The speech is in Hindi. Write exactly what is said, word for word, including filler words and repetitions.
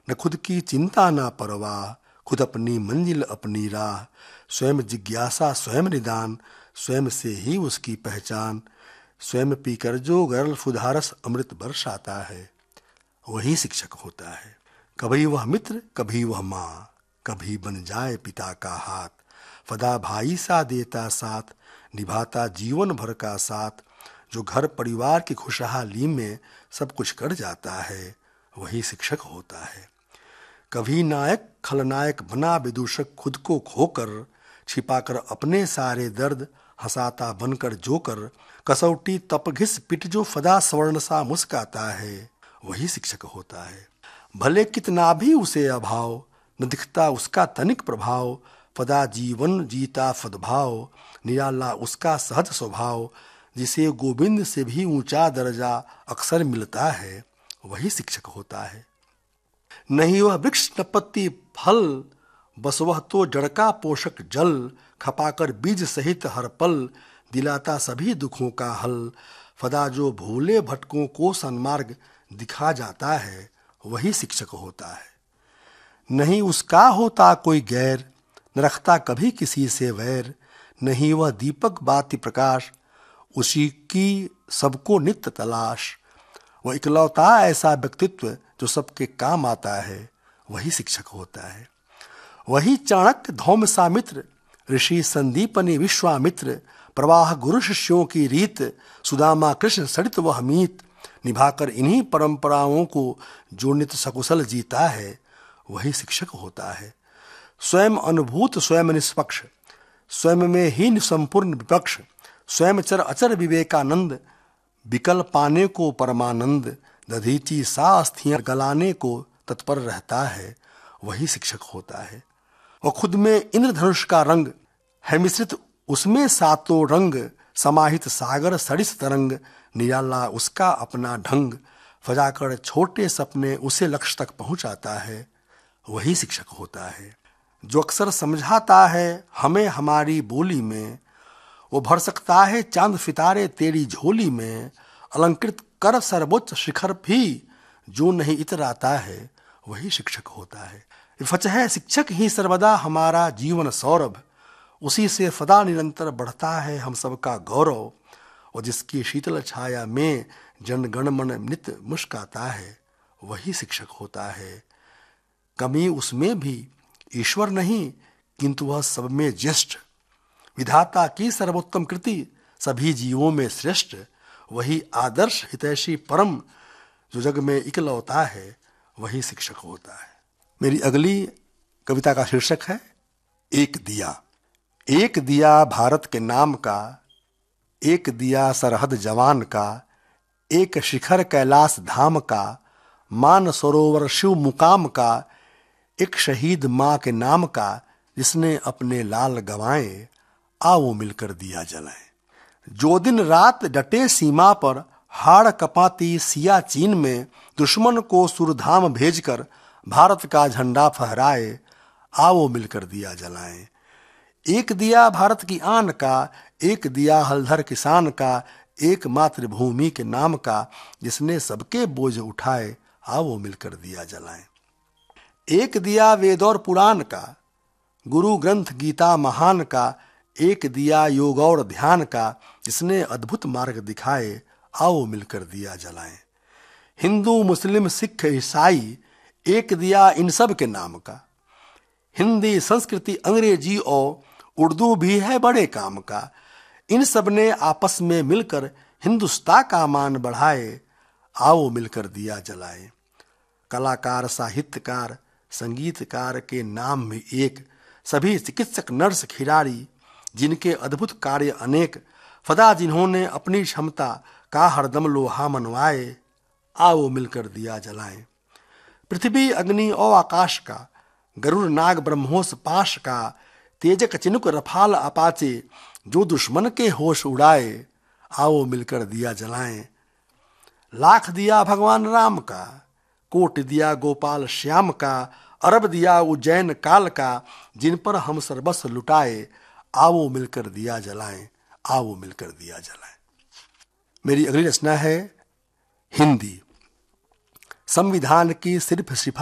न खुद की चिंता ना परवाह, खुद अपनी मंजिल अपनी राह, स्वयं जिज्ञासा स्वयं निदान, स्वयं से ही उसकी पहचान। स्वयं पीकर जो गरल सुधारस अमृत बरसाता है, वही शिक्षक होता है। कभी वह मित्र, कभी वह माँ, कभी बन जाए पिता का हाथ, फदा भाई सा देता साथ, निभाता जीवन भर का साथ। जो घर परिवार की खुशहाली में सब कुछ कर जाता है, वही शिक्षक होता है। कभी नायक खलनायक बना विदूषक खुद को खोकर, छिपाकर अपने सारे दर्द हंसाता बनकर जोकर। कसौटी तपघिस पिट जो फदा स्वर्ण सा मुस्काता है, वही शिक्षक होता है। भले कितना भी उसे अभाव, न दिखता उसका तनिक प्रभाव, फदा जीवन जीता सद्भाव, निराला उसका सहज स्वभाव। जिसे गोविंद से भी ऊंचा दर्जा अक्सर मिलता है, वही शिक्षक होता है। नहीं वह वृक्ष न पत्ती फल, बस वह तो जड़ का पोषक जल, खपाकर बीज सहित हर पल, दिलाता सभी दुखों का हल। फदा जो भूले भटकों को सन्मार्ग दिखा जाता है, वही शिक्षक होता है। नहीं उसका होता कोई गैर, न रखता कभी किसी से वैर, नहीं वह दीपक बाति प्रकाश, उसी की सबको नित्य तलाश। वह इकलौता ऐसा व्यक्तित्व जो सबके काम आता है, वही शिक्षक होता है। वही चाणक्य धौम सा मित्र, ऋषि संदीपनि विश्वामित्र, प्रवाह गुरु शिष्यों की रीत, सुदामा कृष्ण सरित वह मीत। निभाकर इन्हीं परंपराओं को जो नित्य सकुशल जीता है, वही शिक्षक होता है। स्वयं अनुभूत स्वयं निष्पक्ष, स्वयं में ही संपूर्ण विपक्ष, स्वयं चर अचर विवेकानंद, विकल पाने को परमानंद। दधीची सा अस्थियां गलाने को तत्पर रहता है, वही शिक्षक होता है। वह खुद में इंद्रधनुष का रंग है मिश्रित, उसमें सातों रंग, समाहित सागर सरिस तरंग। निराला उसका अपना ढंग, फजाकर छोटे सपने उसे लक्ष्य तक पहुंचाता है, वही शिक्षक होता है। जो अक्सर समझाता है हमें हमारी बोली में, वो भर सकता है चांद सितारे तेरी झोली में। अलंकृत कर सर्वोच्च शिखर भी जो नहीं इतराता है, वही शिक्षक होता है। विफच है शिक्षक ही सर्वदा हमारा जीवन सौरभ, उसी से सदा निरंतर बढ़ता है हम सबका गौरव। और जिसकी शीतल छाया में जनगण मन नित्य मुस्काता है, वही शिक्षक होता है। कमी उसमें भी ईश्वर नहीं, किंतु वह सब में ज्येष्ठ, विधाता की सर्वोत्तम कृति सभी जीवों में श्रेष्ठ। वही आदर्श हितैषी परम जो जग में इकलौता है, वही शिक्षक होता है। मेरी अगली कविता का शीर्षक है एक दिया। एक दिया भारत के नाम का, एक दिया सरहद जवान का, एक शिखर कैलाश धाम का, मान सरोवर शिव मुकाम का, एक शहीद माँ के नाम का, जिसने अपने लाल गंवाए, आओ मिलकर दिया जलाएं। जो दिन रात डटे सीमा पर, हाड़ कपाती सियाचीन में, दुश्मन को सुरधाम भेजकर भारत का झंडा फहराए, आओ मिलकर दिया जलाएं। एक दिया भारत की आन का, एक दिया हलधर किसान का, एक मातृभूमि के नाम का, जिसने सबके बोझ उठाए, आओ मिलकर दिया जलाएं। एक दिया वेद और पुराण का, गुरु ग्रंथ गीता महान का, एक दिया योग और ध्यान का, जिसने अद्भुत मार्ग दिखाए, आओ मिलकर दिया जलाएं। हिंदू मुस्लिम सिख ईसाई, एक दिया इन सब के नाम का, हिंदी संस्कृति अंग्रेजी और उर्दू भी है बड़े काम का। इन सब ने आपस में मिलकर हिंदुस्तान का मान बढ़ाए, आओ मिलकर दिया जलाएं। कलाकार साहित्यकार संगीतकार के नाम में एक, सभी चिकित्सक नर्स खिलाड़ी, जिनके अद्भुत कार्य अनेक, फदा जिन्होंने अपनी क्षमता का हरदम लोहा मनवाए, आओ मिलकर दिया जलाएं। पृथ्वी अग्नि और आकाश का, गरुड़ नाग ब्रह्मोस पाश का, तेजक चिनुक रफाल अपाचे, जो दुश्मन के होश उड़ाए, आओ मिलकर दिया जलाएं। लाख दिया भगवान राम का, कोट दिया गोपाल श्याम का, अरब दिया उज्जैन काल का, जिन पर हम सर्वस्व लुटाए, आओ मिलकर दिया जलाएं, आओ मिलकर दिया जलाएं। मेरी अगली रचना है हिंदी। संविधान की सिर्फ सिफा